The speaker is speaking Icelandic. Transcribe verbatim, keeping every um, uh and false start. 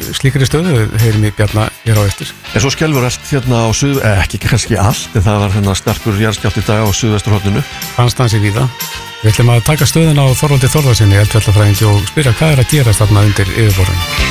slíkri stöðu, heyrim í Bjarna hér á eftir. En svo skelfur allt hérna á suð, eh, ekki kannski allt, en það var hérna sterkur jarðskjálfti í dag á suðvesturhorninu. Fannst hans í víða. Við ætlum að taka stöðuna á Þorvaldi Þórðarsyni, eldfjallafræðingi, og spyrja hvað er að gerast þarna undir yfirborðinu.